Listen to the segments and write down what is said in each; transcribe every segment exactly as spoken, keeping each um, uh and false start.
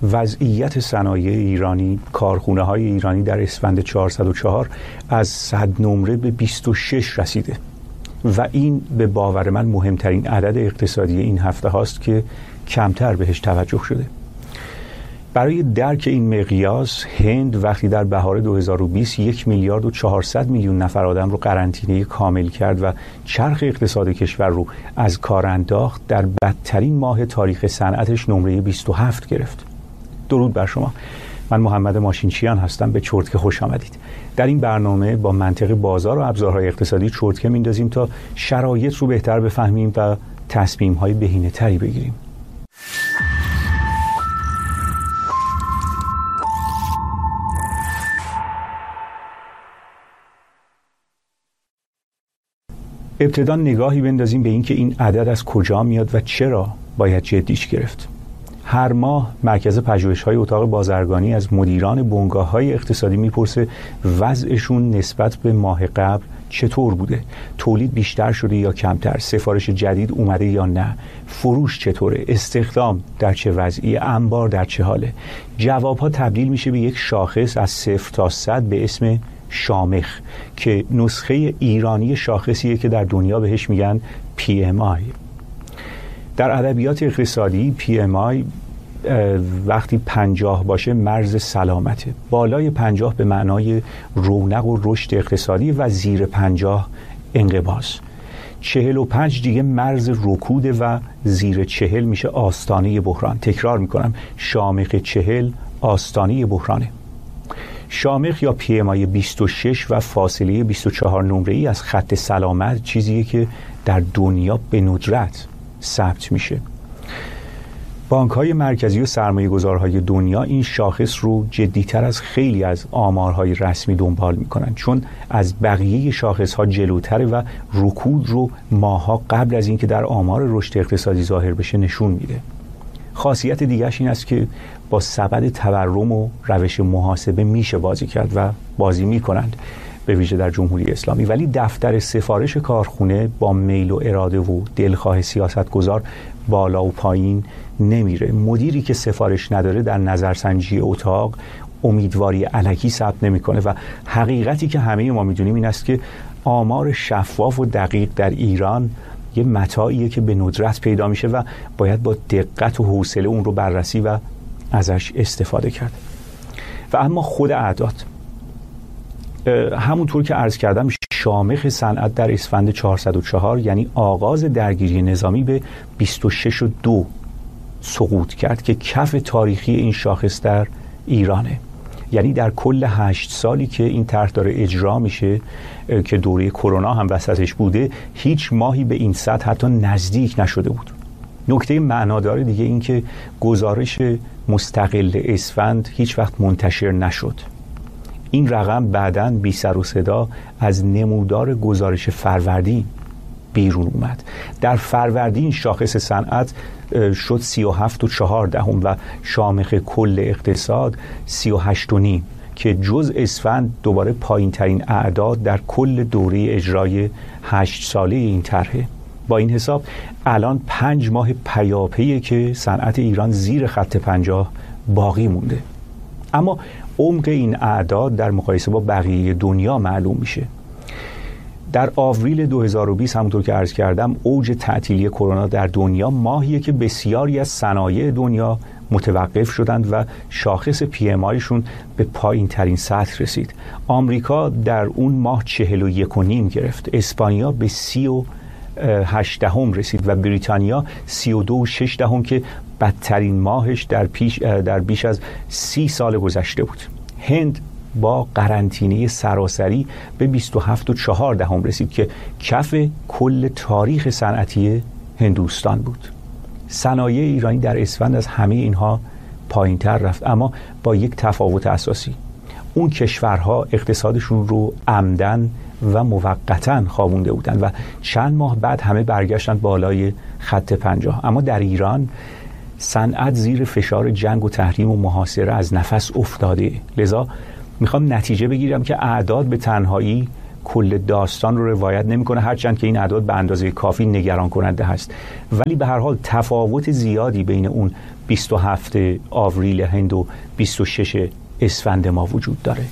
وضعیت صنایع ایرانی، کارخونه های ایرانی در اسفند چهارصد و چهار از صد نمره به بیست و شش رسیده و این به باور من مهمترین عدد اقتصادی این هفته هاست که کمتر بهش توجه شده. برای درک این مقیاس، هند وقتی در بهار دو هزار و بیست یک میلیارد و چهارصد میلیون نفر آدم رو قرنطینه کامل کرد و چرخ اقتصاد کشور رو از کار انداخت، در بدترین ماه تاریخ صنعتش نمره بیست و هفت گرفت. درود بر شما. من محمد ماشینچیان هستم. به چرتکه خوش آمدید. در این برنامه با منطق بازار و ابزارهای اقتصادی چرتکه میندازیم تا شرایط رو بهتر بفهمیم و تصمیم‌های بهینه‌تری بگیریم. ابتدا نگاهی بندازیم به این که این عدد از کجا میاد و چرا باید جدیش گرفت. هر ماه مرکز پژوهش‌های اتاق بازرگانی از مدیران بنگاه‌های اقتصادی میپرسه وضعشون نسبت به ماه قبل چطور بوده، تولید بیشتر شده یا کمتر، سفارش جدید اومده یا نه، فروش چطوره، استخدام در چه وضعی، انبار در چه حاله. جوابها تبدیل میشه به یک شاخص از صفر تا صد به اسم شامخ که نسخه ایرانی شاخصیه که در دنیا بهش میگن پی ام آی. در ادبیات اقتصادی پی ام آی وقتی پنجاه باشه مرز سلامته. بالای پنجاه به معنای رونق و رشد اقتصادی و زیر پنجاه انقباض. چهل و پنج دیگه مرز رکوده و زیر چهل میشه آستانه بحران. تکرار میکنم، شامخ چهل آستانه بحرانه. شامخ یا پی ام آی بیست و شش و فاصله بیست و چهار نمره‌ای از خط سلامت چیزیه که در دنیا به ندرت ثبت میشه. بانک‌های مرکزی و سرمایه‌گذارهای دنیا این شاخص رو جدی‌تر از خیلی از آمارهای رسمی دنبال میکنن، چون از بقیه شاخص‌ها جلوتره و رکود رو ماها قبل از اینکه در آمار رشد اقتصادی ظاهر بشه نشون میده. خاصیت دیگرش این است که با سبد تورم و روش محاسبه میشه بازی کرد و بازی میکنند، به ویژه در جمهوری اسلامی. ولی دفتر سفارش کارخونه با میل و اراده و دلخواه سیاستگزار بالا و پایین نمیره. مدیری که سفارش نداره در نظرسنجی اتاق امیدواری الکی ثبت نمیکنه و حقیقتی که همه ما میدونیم این است که آمار شفاف و دقیق در ایران یه متاعیه که به ندرت پیدا میشه و باید با دقت و حوصله اون رو بررسی و ازش استفاده کرد. و اما خود اعداد، همونطور که عرض کردم، شامخ صنعت در اسفند چهارصد و چهار یعنی آغاز درگیری نظامی به بیست و شش و دو سقوط کرد که کف تاریخی این شاخص در ایرانه. یعنی در کل هشت سالی که این طرح داره اجرا میشه که دوره کرونا هم وسطش بوده، هیچ ماهی به این سطح حتی نزدیک نشده بود. نکته معنادار دیگه این که گزارش مستقل اسفند هیچ وقت منتشر نشد. این رقم بعداً بی سر و صدا از نمودار گزارش فروردین بیرون اومد. در فروردین شاخص صنعت شد سی و هفت و چهار دهم و شامخ کل اقتصاد سی و هشت و نیم که جز اسفند دوباره پایین ترین اعداد در کل دوره اجرای هشت ساله این طرحه. با این حساب الان پنج ماه پیاپیه که صنعت ایران زیر خط پنجاه باقی مونده. اما عمق این اعداد در مقایسه با بقیه دنیا معلوم میشه. در آوریل دو هزار و بیست همونطور که عرض کردم اوج تعطیلی کرونا در دنیا ماهیه که بسیاری از صنایع دنیا متوقف شدند و شاخص پی ام آیشون به پایین ترین سطح رسید. آمریکا در اون ماه چهل و یک و نیم گرفت، اسپانیا به سی و هشت دهم رسید و بریتانیا سی و دو و شش دهم که بدترین ماهش در پیش در بیش از سی سال گذشته بود. هند با قرنطینه سراسری به بیست و هفت و چهار دهم رسید که کف کل تاریخ صنعتی هندوستان بود. صنایع ایرانی در اسفند از همه اینها پایین تر رفت، اما با یک تفاوت اساسی. اون کشورها اقتصادشون رو عمدن و موقتاً خوابونده بودن و چند ماه بعد همه برگشتن بالای خط پنجاه. اما در ایران صنعت زیر فشار جنگ و تحریم و محاصره از نفس افتاده. لذا میخوام نتیجه بگیرم که اعداد به تنهایی کل داستان رو روایت نمیکنه، هرچند که این اعداد به اندازه کافی نگران کننده هست، ولی به هر حال تفاوت زیادی بین اون بیست و هفت آوریل هند و بیست و شش اسفند ما وجود داره.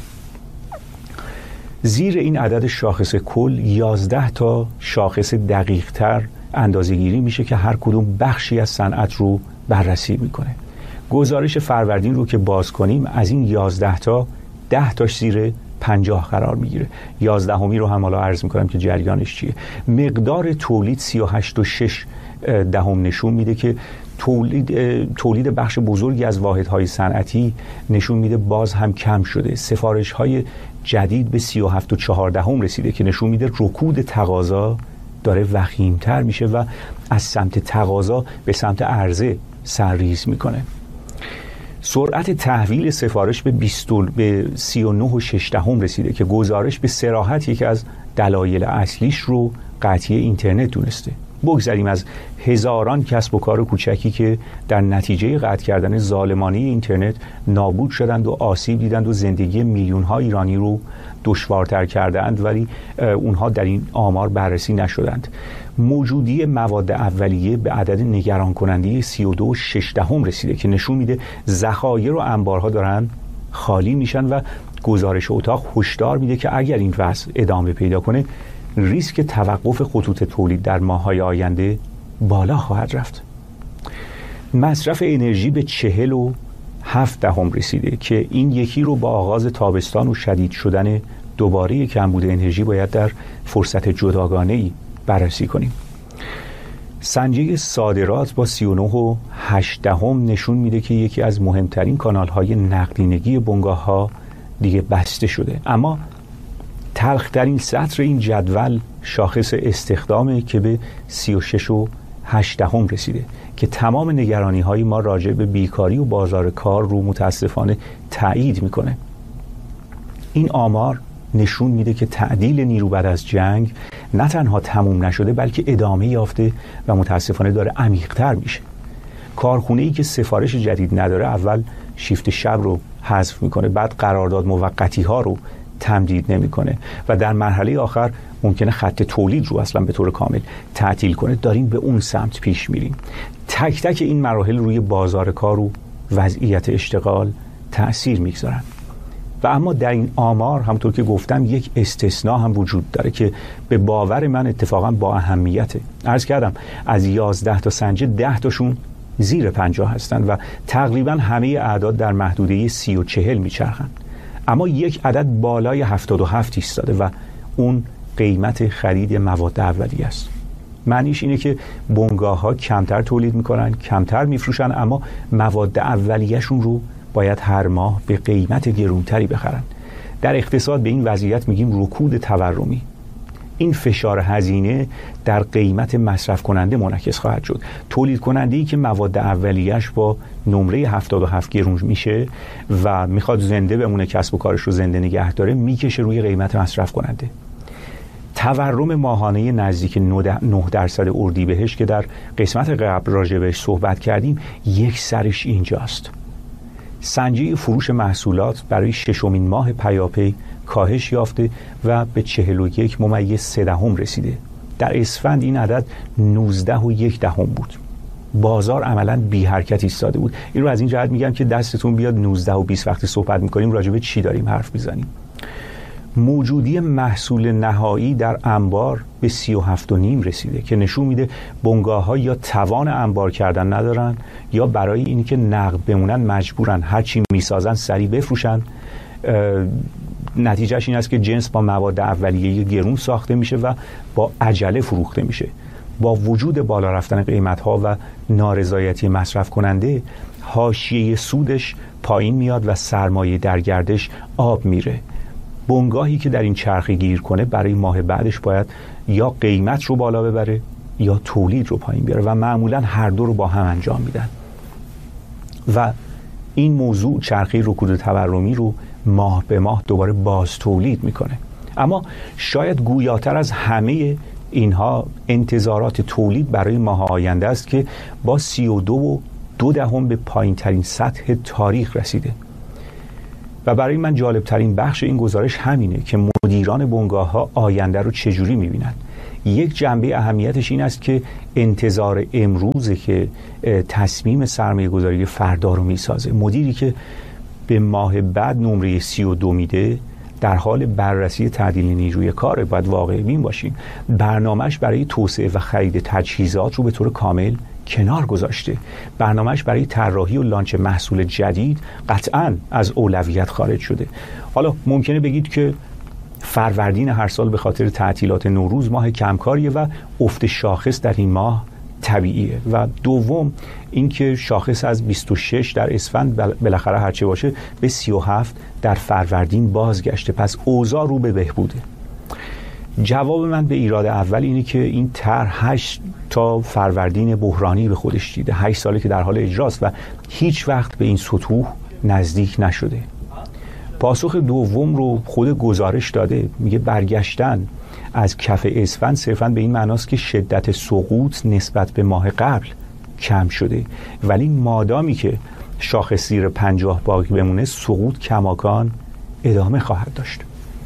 زیر این عدد شاخص کل یازده تا شاخص دقیق تر اندازه گیری میشه که هر کدوم بخشی از صنعت رو بررسی میکنه. گزارش فروردین رو که باز کنیم از این یازده تا ده تاش زیر پنجاه قرار میگیره. یازدهمی رو هم حالا عرض میکنم که جریانش چیه. مقدار تولید سی و هشت و شش دهم نشون میده که تولید تولید بخش بزرگی از واحدهای صنعتی نشون میده باز هم کم شده. سفارش های جدید به سی و هفت و چهار دهم رسیده که نشون میده رکود تقاضا داره وخیمتر میشه و از سمت تقاضا به سمت عرضه سرریز میکنه. سرعت تحویل سفارش به بیست به سی و نه و شش دهم رسیده که گزارش به صراحت یکی از دلایل اصلیش رو قطعی اینترنت دونسته. بگذاریم از هزاران کسب و کار کوچکی که در نتیجه قطع کردن ظالمانه اینترنت نابود شدند و آسیب دیدند و زندگی میلیون ها ایرانی رو دشوارتر کردند، ولی اونها در این آمار بررسی نشدند. موجودی مواد اولیه به عدد نگران کننده سی و دو و شش دهم رسیده که نشون میده ذخایر و انبارها دارن خالی میشن و گزارش اتاق هشدار میده که اگر این وضع ادامه پیدا کنه ریسک توقف خطوط تولید در ماه‌های آینده بالا خواهد رفت. مصرف انرژی به چهل و هفت دهم رسیده که این یکی رو با آغاز تابستان و شدید شدن دوباره کمبود انرژی باید در فرصت جداگانه‌ای بررسی کنیم. سنجه صادرات با سی و نه و هشت دهم نشون میده که یکی از مهمترین کانال‌های نقدینگی بنگاه‌ها دیگه بسته شده. اما تلخترین سطر این جدول شاخص استخدامه که به سی و شش و هشت دهم رسیده که تمام نگرانی های ما راجع به بیکاری و بازار کار رو متاسفانه تایید میکنه. این آمار نشون میده که تعدیل نیرو بعد از جنگ نه تنها تموم نشده بلکه ادامه یافته و متاسفانه داره عمیق‌تر میشه. کارخونه‌ای که سفارش جدید نداره اول شیفت شب رو حذف میکنه، بعد قرارداد موقتی ها رو تمدید نمیکنه و در مرحله آخر ممکنه خط تولید رو اصلا به طور کامل تعطیل کنه. داریم به اون سمت پیش میریم. تک تک این مراحل روی بازار کار و وضعیت اشتغال تأثیر میگذارن. و اما در این آمار همونطور که گفتم یک استثناء هم وجود داره که به باور من اتفاقا با اهمیته. عرض کردم از یازده تا سنجه ده تاشون زیر پنجاه هستن و تقریبا همه اعداد در محدوده سی و چهل میچرخن. اما یک عدد بالای هفتاد و هفت ایستاده و اون قیمت خرید مواد اولیه است. معنیش اینه که بنگاه ها کمتر تولید میکنن، کمتر میفروشن، اما مواد اولیه‌شون رو باید هر ماه به قیمت گرونتری بخرن. در اقتصاد به این وضعیت میگیم رکود تورمی. این فشار هزینه در قیمت مصرف کننده منعکس خواهد شد. تولید کننده‌ای که مواد اولیه‌اش با نمره هفتاد و هفت گرون میشه و میخواد زنده بمونه، کسب و کارش رو زنده نگه داره، میکشه روی قیمت مصرف کننده. تورم ماهانه نزدیک نه درصد اردیبهشت که در قسمت قبل راجع بهش صحبت کردیم یک سرش اینجاست. سنجه فروش محصولات برای ششمین ماه پیاپی کاهش یافته و به چهل و یک ممیز سه دهم رسیده. در اسفند این عدد نوزده و یک دهم بود. بازار عملاً بی حرکت ایستاده بود. این رو از این جهت میگم که دستتون بیاد نوزده و بیست وقتی صحبت میکنیم راجع به چی داریم حرف میزنیم. موجودی محصول نهایی در انبار به سی و هفت و نیم رسیده که نشون میده بنگاه ها یا توان انبار کردن ندارن یا برای اینی که نقد بمونن مجبورن هرچی میسازن سریع بفروشن. نتیجهش این است که جنس با مواد اولیه گرون ساخته میشه و با عجله فروخته میشه. با وجود بالا رفتن قیمت ها و نارضایتی مصرف کننده، حاشیه سودش پایین میاد و سرمایه در گردش آب میره. بنگاهی که در این چرخه گیر کنه برای ماه بعدش باید یا قیمت رو بالا ببره یا تولید رو پایین بیاره و معمولا هر دو رو با هم انجام میدن و این موضوع چرخه رکود تورمی رو ماه به ماه دوباره باز تولید میکنه. اما شاید گویاتر از همه اینها انتظارات تولید برای ماه آینده است که با سی و دو و دو دهم به پایین ترین سطح تاریخ رسیده. و برای من جالبترین بخش این گزارش همینه که مدیران بنگاه ها آینده رو چجوری میبینن. یک جنبه اهمیتش این است که انتظار امروزه که تصمیم سرمایه گذاری فردا رو میسازه. مدیری که به ماه بعد نمره سی و دو میده در حال بررسی تعدیل نیروی کاره. باید واقع بین باشیم. برنامهش برای توسعه و خرید تجهیزات رو به طور کامل کنار گذاشته. برنامهش برای طراحی و لانچ محصول جدید قطعاً از اولویت خارج شده. حالا ممکنه بگید که فروردین هر سال به خاطر تعطیلات نوروز ماه کمکاریه و افت شاخص در این ماه طبیعیه. و دوم اینکه شاخص از بیست و شش در اسفند بالاخره هرچه باشه به سی و هفت در فروردین بازگشته. پس اوضاع رو به بهبوده. جواب من به ایراد اول اینه که این طرح هشت تا فروردین بحرانی به خودش دیده. هشت ساله که در حال اجراست و هیچ وقت به این سطوح نزدیک نشده. پاسخ دوم رو خود گزارش داده. میگه برگشتن از کف اسفند صرفاً به این معناست که شدت سقوط نسبت به ماه قبل کم شده، ولی مادامی که شاخص زیر پنجاه باقی بمونه سقوط کماکان ادامه خواهد داشت.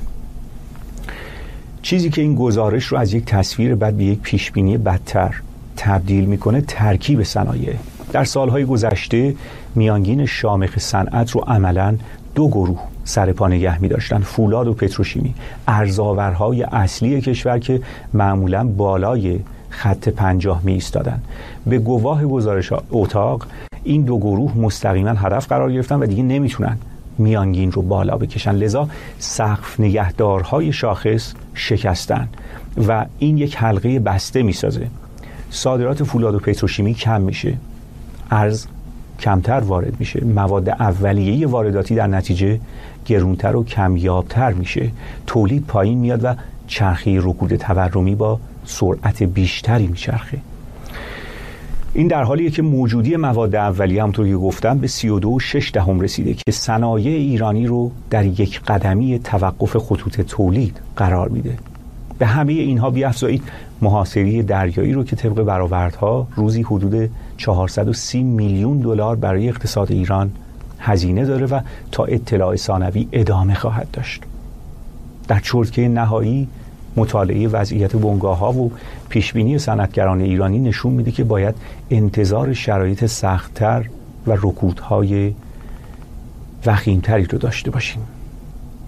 چیزی که این گزارش رو از یک تصویر بد به یک پیشبینی بدتر تبدیل میکنه ترکیب صنایع. در سالهای گذشته میانگین شامخ صنعت رو عملاً دو گروه سر پا نگه می داشتن: فولاد و پتروشیمی، ارزآورهای اصلی کشور که معمولاً بالای خط پنجاه می ایستادن. به گواه گزارش اتاق این دو گروه مستقیما هدف قرار گرفتن و دیگه نمیتونن میانگین رو بالا بکشن، لذا سقف نگهدارهای شاخص شکستن و این یک حلقه بسته میسازه. صادرات فولاد و پتروشیمی کم میشه، ارز کمتر وارد میشه، مواد اولیه وارداتی در نتیجه گرونتر و کمیابتر میشه، تولید پایین میاد و چرخه رکود تورمی با سرعت بیشتری میچرخه. این در حالیه که موجودی مواد اولیه همونطور که گفتم به سی و دو و شش دهم رسیده که صنایع ایرانی رو در یک قدمی توقف خطوط تولید قرار میده. به همه اینها بیافزایید محاصره دریایی رو که طبق برآوردها روزی حدود چهارصد و سی میلیون دلار برای اقتصاد ایران هزینه داره و تا اطلاع ثانوی ادامه خواهد داشت. در چرتکه نهایی مطالعه وضعیت بنگاه‌ها و پیشبینی صنعتگران ایرانی نشون میده که باید انتظار شرایط سخت‌تر و رکودهای وخیم‌تری رو داشته باشیم.